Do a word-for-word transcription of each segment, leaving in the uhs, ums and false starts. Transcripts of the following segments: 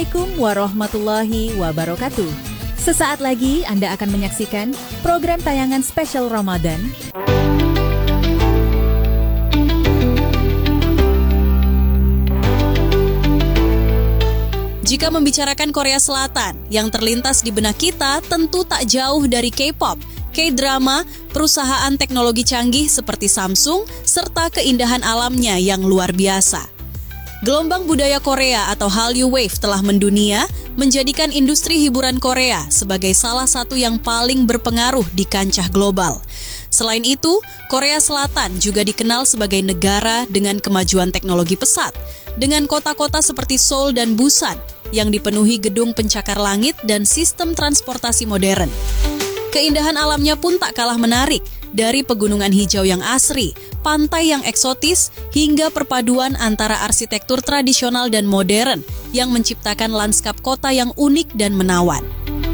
Assalamualaikum warahmatullahi wabarakatuh. Sesaat lagi Anda akan menyaksikan program tayangan spesial Ramadan. Jika membicarakan Korea Selatan, yang terlintas di benak kita tentu tak jauh dari K-pop, K-drama, perusahaan teknologi canggih seperti Samsung, serta keindahan alamnya yang luar biasa. Gelombang budaya Korea atau Hallyu Wave telah mendunia, menjadikan industri hiburan Korea sebagai salah satu yang paling berpengaruh di kancah global. Selain itu, Korea Selatan juga dikenal sebagai negara dengan kemajuan teknologi pesat, dengan kota-kota seperti Seoul dan Busan, yang dipenuhi gedung pencakar langit dan sistem transportasi modern. Keindahan alamnya pun tak kalah menarik, dari pegunungan hijau yang asri, pantai yang eksotis, hingga perpaduan antara arsitektur tradisional dan modern yang menciptakan lanskap kota yang unik dan menawan.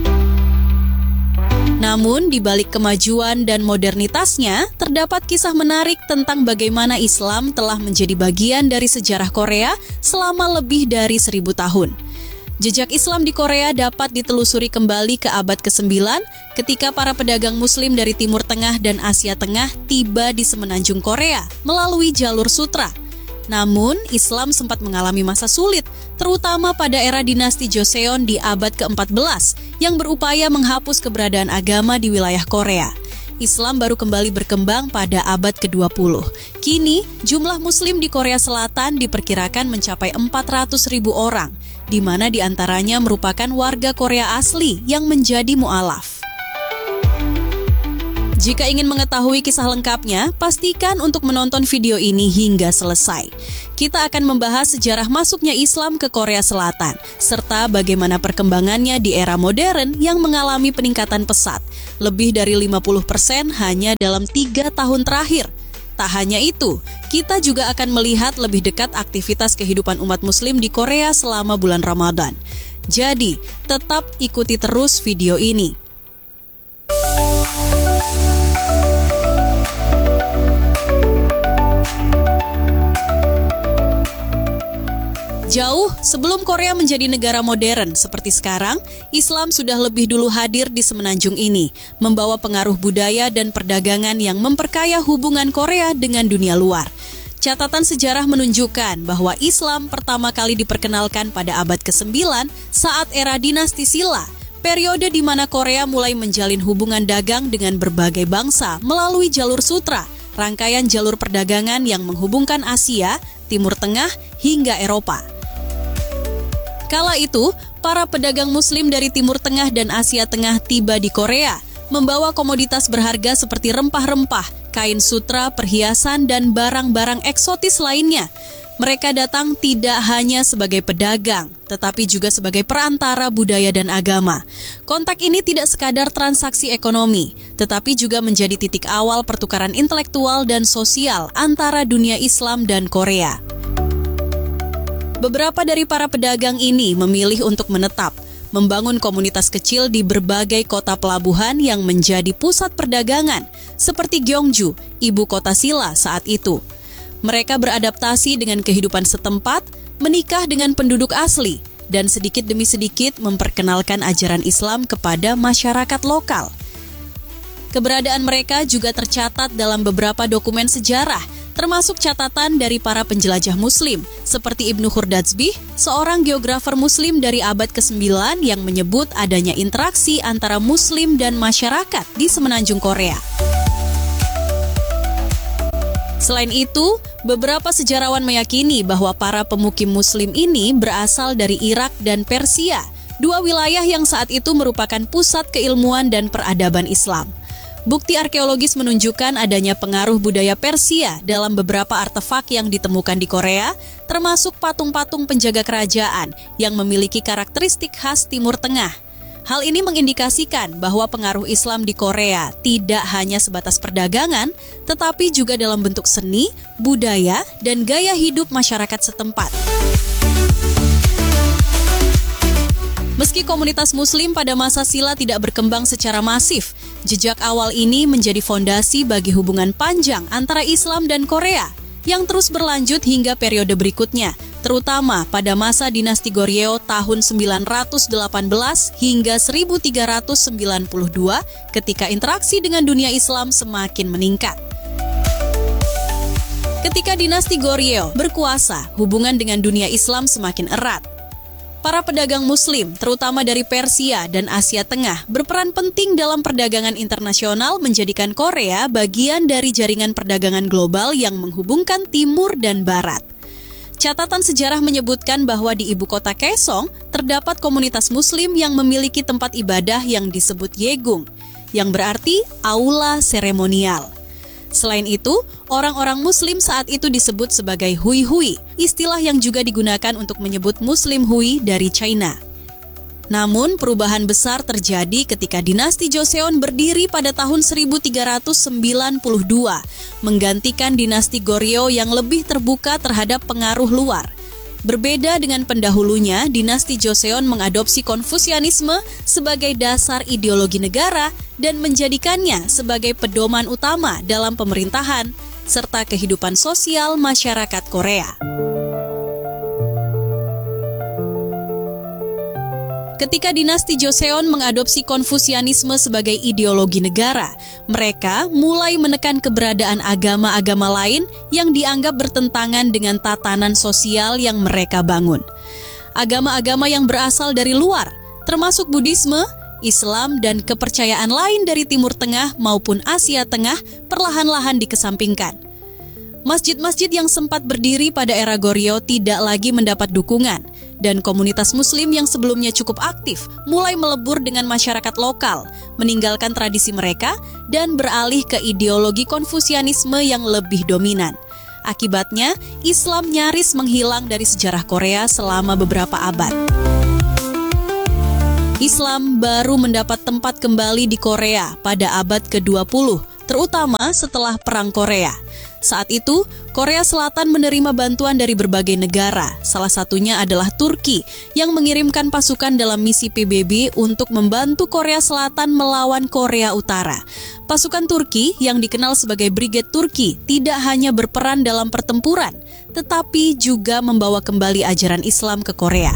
Namun, di balik kemajuan dan modernitasnya, terdapat kisah menarik tentang bagaimana Islam telah menjadi bagian dari sejarah Korea selama lebih dari seribu tahun. Jejak Islam di Korea dapat ditelusuri kembali ke abad kesembilan ketika para pedagang Muslim dari Timur Tengah dan Asia Tengah tiba di semenanjung Korea melalui jalur sutra. Namun, Islam sempat mengalami masa sulit, terutama pada era dinasti Joseon di abad keempat belas yang berupaya menghapus keberadaan agama di wilayah Korea. Islam baru kembali berkembang pada abad kedua puluh. Kini, jumlah Muslim di Korea Selatan diperkirakan mencapai empat ratus ribu orang, di mana diantaranya merupakan warga Korea asli yang menjadi mu'alaf. Jika ingin mengetahui kisah lengkapnya, pastikan untuk menonton video ini hingga selesai. Kita akan membahas sejarah masuknya Islam ke Korea Selatan, serta bagaimana perkembangannya di era modern yang mengalami peningkatan pesat, lebih dari lima puluh persen hanya dalam tiga tahun terakhir. Tak hanya itu, kita juga akan melihat lebih dekat aktivitas kehidupan umat Muslim di Korea selama bulan Ramadan. Jadi, tetap ikuti terus video ini. Jauh sebelum Korea menjadi negara modern seperti sekarang, Islam sudah lebih dulu hadir di semenanjung ini, membawa pengaruh budaya dan perdagangan yang memperkaya hubungan Korea dengan dunia luar. Catatan sejarah menunjukkan bahwa Islam pertama kali diperkenalkan pada abad kesembilan saat era dinasti Silla, periode di mana Korea mulai menjalin hubungan dagang dengan berbagai bangsa melalui jalur sutra, rangkaian jalur perdagangan yang menghubungkan Asia, Timur Tengah, hingga Eropa. Kala itu, para pedagang Muslim dari Timur Tengah dan Asia Tengah tiba di Korea, membawa komoditas berharga seperti rempah-rempah, kain sutra, perhiasan, dan barang-barang eksotis lainnya. Mereka datang tidak hanya sebagai pedagang, tetapi juga sebagai perantara budaya dan agama. Kontak ini tidak sekadar transaksi ekonomi, tetapi juga menjadi titik awal pertukaran intelektual dan sosial antara dunia Islam dan Korea. Beberapa dari para pedagang ini memilih untuk menetap, membangun komunitas kecil di berbagai kota pelabuhan yang menjadi pusat perdagangan, seperti Gyeongju, ibu kota Silla saat itu. Mereka beradaptasi dengan kehidupan setempat, menikah dengan penduduk asli, dan sedikit demi sedikit memperkenalkan ajaran Islam kepada masyarakat lokal. Keberadaan mereka juga tercatat dalam beberapa dokumen sejarah, termasuk catatan dari para penjelajah Muslim, seperti Ibnu Khurdatsbih, seorang geografer Muslim dari abad kesembilan yang menyebut adanya interaksi antara Muslim dan masyarakat di semenanjung Korea. Selain itu, beberapa sejarawan meyakini bahwa para pemukim Muslim ini berasal dari Irak dan Persia, dua wilayah yang saat itu merupakan pusat keilmuan dan peradaban Islam. Bukti arkeologis menunjukkan adanya pengaruh budaya Persia dalam beberapa artefak yang ditemukan di Korea, termasuk patung-patung penjaga kerajaan yang memiliki karakteristik khas Timur Tengah. Hal ini mengindikasikan bahwa pengaruh Islam di Korea tidak hanya sebatas perdagangan, tetapi juga dalam bentuk seni, budaya, dan gaya hidup masyarakat setempat. Meski komunitas Muslim pada masa Silla tidak berkembang secara masif, jejak awal ini menjadi fondasi bagi hubungan panjang antara Islam dan Korea yang terus berlanjut hingga periode berikutnya, terutama pada masa dinasti Goryeo tahun sembilan ratus delapan belas hingga seribu tiga ratus sembilan puluh dua ketika interaksi dengan dunia Islam semakin meningkat. Ketika dinasti Goryeo berkuasa, hubungan dengan dunia Islam semakin erat. Para pedagang Muslim, terutama dari Persia dan Asia Tengah, berperan penting dalam perdagangan internasional menjadikan Korea bagian dari jaringan perdagangan global yang menghubungkan Timur dan Barat. Catatan sejarah menyebutkan bahwa di ibu kota Kaesong terdapat komunitas Muslim yang memiliki tempat ibadah yang disebut Yegung, yang berarti aula seremonial. Selain itu, orang-orang Muslim saat itu disebut sebagai Hui-Hui, istilah yang juga digunakan untuk menyebut Muslim Hui dari China. Namun, perubahan besar terjadi ketika dinasti Joseon berdiri pada tahun seribu tiga ratus sembilan puluh dua, menggantikan dinasti Goryeo yang lebih terbuka terhadap pengaruh luar. Berbeda dengan pendahulunya, dinasti Joseon mengadopsi Konfusianisme sebagai dasar ideologi negara dan menjadikannya sebagai pedoman utama dalam pemerintahan serta kehidupan sosial masyarakat Korea. Ketika dinasti Joseon mengadopsi Konfusianisme sebagai ideologi negara, mereka mulai menekan keberadaan agama-agama lain yang dianggap bertentangan dengan tatanan sosial yang mereka bangun. Agama-agama yang berasal dari luar, termasuk Buddhisme, Islam, dan kepercayaan lain dari Timur Tengah maupun Asia Tengah perlahan-lahan dikesampingkan. Masjid-masjid yang sempat berdiri pada era Goryeo tidak lagi mendapat dukungan, dan komunitas Muslim yang sebelumnya cukup aktif mulai melebur dengan masyarakat lokal, meninggalkan tradisi mereka dan beralih ke ideologi Konfusianisme yang lebih dominan. Akibatnya, Islam nyaris menghilang dari sejarah Korea selama beberapa abad. Islam baru mendapat tempat kembali di Korea pada abad kedua puluh, terutama setelah Perang Korea. Saat itu, Korea Selatan menerima bantuan dari berbagai negara, salah satunya adalah Turki, yang mengirimkan pasukan dalam misi P B B untuk membantu Korea Selatan melawan Korea Utara. Pasukan Turki, yang dikenal sebagai Brigade Turki, tidak hanya berperan dalam pertempuran, tetapi juga membawa kembali ajaran Islam ke Korea.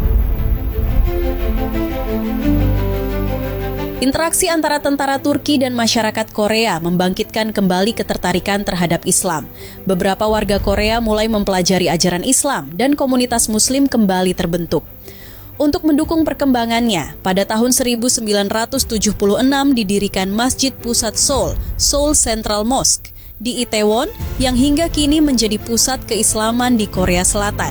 Interaksi antara tentara Turki dan masyarakat Korea membangkitkan kembali ketertarikan terhadap Islam. Beberapa warga Korea mulai mempelajari ajaran Islam dan komunitas Muslim kembali terbentuk. Untuk mendukung perkembangannya, pada tahun seribu sembilan ratus tujuh puluh enam didirikan Masjid Pusat Seoul, Seoul Central Mosque, di Itaewon yang hingga kini menjadi pusat keislaman di Korea Selatan.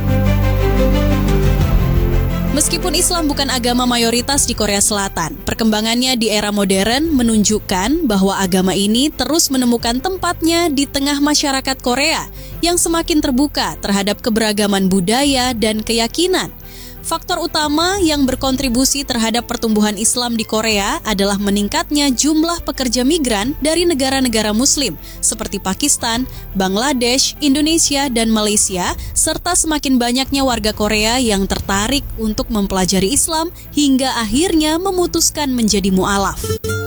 Meskipun Islam bukan agama mayoritas di Korea Selatan, perkembangannya di era modern menunjukkan bahwa agama ini terus menemukan tempatnya di tengah masyarakat Korea yang semakin terbuka terhadap keberagaman budaya dan keyakinan. Faktor utama yang berkontribusi terhadap pertumbuhan Islam di Korea adalah meningkatnya jumlah pekerja migran dari negara-negara Muslim seperti Pakistan, Bangladesh, Indonesia, dan Malaysia, serta semakin banyaknya warga Korea yang tertarik untuk mempelajari Islam hingga akhirnya memutuskan menjadi mu'alaf.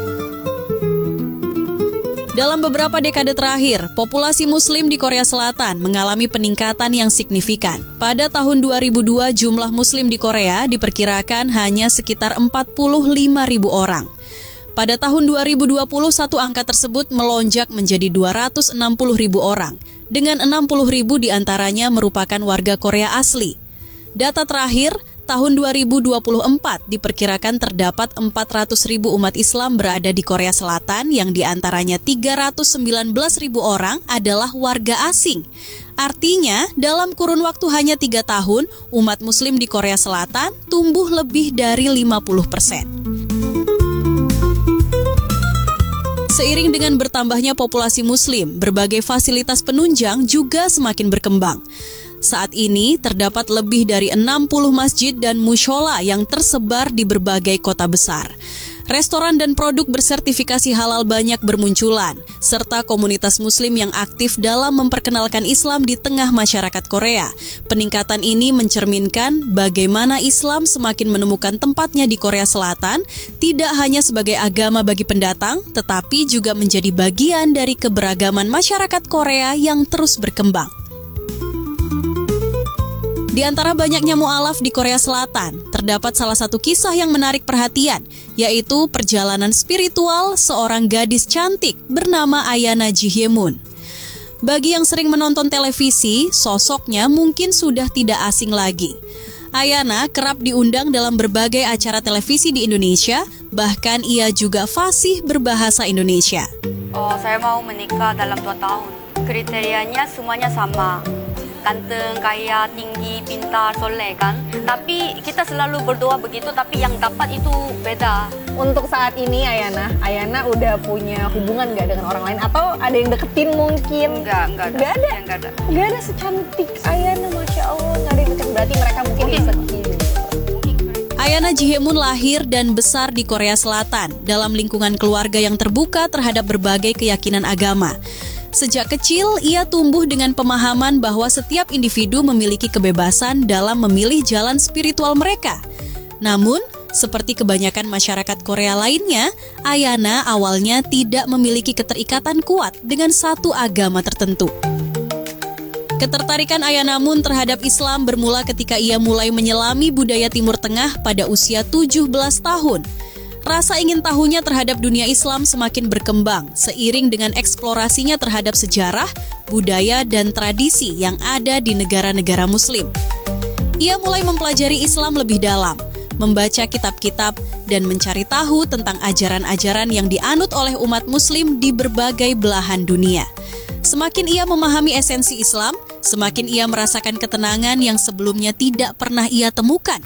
Dalam beberapa dekade terakhir, populasi Muslim di Korea Selatan mengalami peningkatan yang signifikan. Pada tahun dua ribu dua, jumlah Muslim di Korea diperkirakan hanya sekitar empat puluh lima ribu orang. Pada tahun dua ribu dua puluh satu, angka tersebut melonjak menjadi dua ratus enam puluh ribu orang, dengan enam puluh ribu diantaranya merupakan warga Korea asli. Data terakhir, tahun dua ribu dua puluh empat diperkirakan terdapat empat ratus ribu umat Islam berada di Korea Selatan yang diantaranya tiga ratus sembilan belas ribu orang adalah warga asing. Artinya, dalam kurun waktu hanya tiga tahun, umat Muslim di Korea Selatan tumbuh lebih dari lima puluh persen. Seiring dengan bertambahnya populasi Muslim, berbagai fasilitas penunjang juga semakin berkembang. Saat ini terdapat lebih dari enam puluh masjid dan mushola yang tersebar di berbagai kota besar. Restoran dan produk bersertifikasi halal banyak bermunculan, serta komunitas Muslim yang aktif dalam memperkenalkan Islam di tengah masyarakat Korea. Peningkatan ini mencerminkan bagaimana Islam semakin menemukan tempatnya di Korea Selatan, tidak hanya sebagai agama bagi pendatang, tetapi juga menjadi bagian dari keberagaman masyarakat Korea yang terus berkembang. Di antara banyaknya mu'alaf di Korea Selatan, terdapat salah satu kisah yang menarik perhatian, yaitu perjalanan spiritual seorang gadis cantik bernama Ayana Ji-hyemun. Bagi yang sering menonton televisi, sosoknya mungkin sudah tidak asing lagi. Ayana kerap diundang dalam berbagai acara televisi di Indonesia, bahkan ia juga fasih berbahasa Indonesia. Oh, saya mau menikah dalam dua tahun. Kriterianya semuanya sama. Ganteng, kaya, tinggi, pintar, soleh kan. Tapi kita selalu berdoa begitu, tapi yang dapat itu beda. Untuk saat ini Ayana, Ayana udah punya hubungan nggak dengan orang lain? Atau ada yang deketin mungkin? Enggak, enggak ada. Nggak ada? Enggak ada. Nggak ada secantik Ayana, Masya Allah. Nggak ada yang deket, berarti mereka mungkin insecure. Ayana Ji-hyemun lahir dan besar di Korea Selatan dalam lingkungan keluarga yang terbuka terhadap berbagai keyakinan agama. Sejak kecil, ia tumbuh dengan pemahaman bahwa setiap individu memiliki kebebasan dalam memilih jalan spiritual mereka. Namun, seperti kebanyakan masyarakat Korea lainnya, Ayana awalnya tidak memiliki keterikatan kuat dengan satu agama tertentu. Ketertarikan Ayana Mun terhadap Islam bermula ketika ia mulai menyelami budaya Timur Tengah pada usia tujuh belas tahun. Rasa ingin tahunya terhadap dunia Islam semakin berkembang seiring dengan eksplorasinya terhadap sejarah, budaya, dan tradisi yang ada di negara-negara Muslim. Ia mulai mempelajari Islam lebih dalam, membaca kitab-kitab, dan mencari tahu tentang ajaran-ajaran yang dianut oleh umat Muslim di berbagai belahan dunia. Semakin ia memahami esensi Islam, semakin ia merasakan ketenangan yang sebelumnya tidak pernah ia temukan.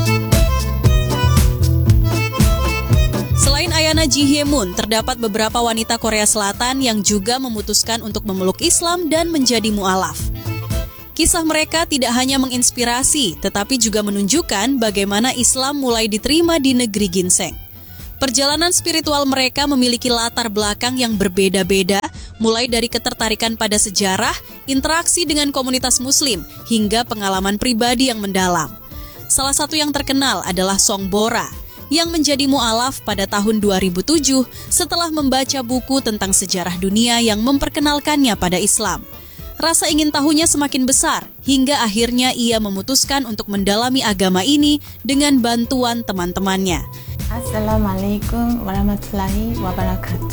Selain Ayana Ji-hyemun, terdapat beberapa wanita Korea Selatan yang juga memutuskan untuk memeluk Islam dan menjadi mu'alaf. Kisah mereka tidak hanya menginspirasi, tetapi juga menunjukkan bagaimana Islam mulai diterima di negeri ginseng. Perjalanan spiritual mereka memiliki latar belakang yang berbeda-beda, mulai dari ketertarikan pada sejarah, interaksi dengan komunitas Muslim, hingga pengalaman pribadi yang mendalam. Salah satu yang terkenal adalah Song Bora, yang menjadi mu'alaf pada tahun dua ribu tujuh setelah membaca buku tentang sejarah dunia yang memperkenalkannya pada Islam. Rasa ingin tahunya semakin besar, hingga akhirnya ia memutuskan untuk mendalami agama ini dengan bantuan teman-temannya. Assalamualaikum warahmatullahi wabarakatuh.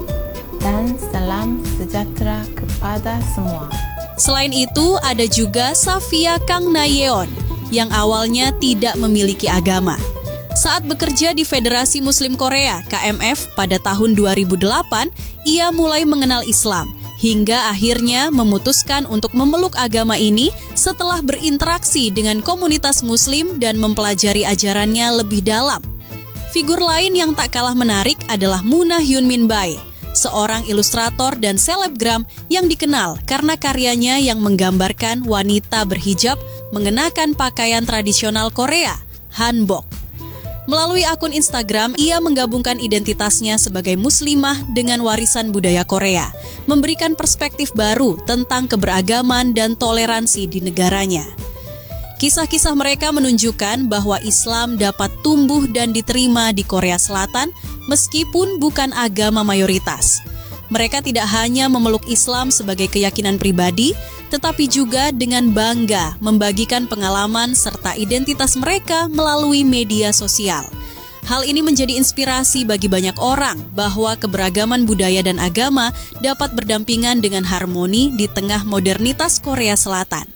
Dan salam sejahtera kepada semua. Selain itu, ada juga Safia Kang Nayeon, yang awalnya tidak memiliki agama. Saat bekerja di Federasi Muslim Korea (K M F) pada tahun dua ribu delapan, ia mulai mengenal Islam, hingga akhirnya memutuskan untuk memeluk agama ini setelah berinteraksi dengan komunitas Muslim dan mempelajari ajarannya lebih dalam. Figur lain yang tak kalah menarik adalah Moona Hyunmin Bae, seorang ilustrator dan selebgram yang dikenal karena karyanya yang menggambarkan wanita berhijab mengenakan pakaian tradisional Korea, hanbok. Melalui akun Instagram, ia menggabungkan identitasnya sebagai muslimah dengan warisan budaya Korea, memberikan perspektif baru tentang keberagaman dan toleransi di negaranya. Kisah-kisah mereka menunjukkan bahwa Islam dapat tumbuh dan diterima di Korea Selatan meskipun bukan agama mayoritas. Mereka tidak hanya memeluk Islam sebagai keyakinan pribadi, tetapi juga dengan bangga membagikan pengalaman serta identitas mereka melalui media sosial. Hal ini menjadi inspirasi bagi banyak orang bahwa keberagaman budaya dan agama dapat berdampingan dengan harmoni di tengah modernitas Korea Selatan.